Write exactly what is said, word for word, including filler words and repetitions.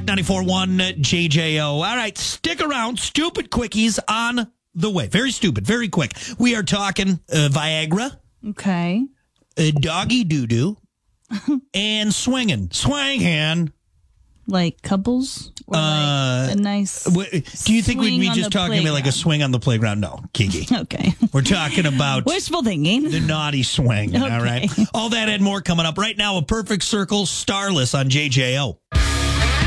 back, ninety-four point one J J O. All right, stick around. Stupid quickies on the way. Very stupid, very quick. We are talking uh, Viagra, Okay. uh, doggy doo-doo, and swinging. Swinging. Like couples? Or Uh, like a nice W- Do you think we'd swing be on just the talking about like a playground? swing on the playground? No, Kiki. Okay. We're talking about Wishful thinking. the naughty swing. All Okay. right. All that and more coming up right now. A perfect circle, starless on J J O.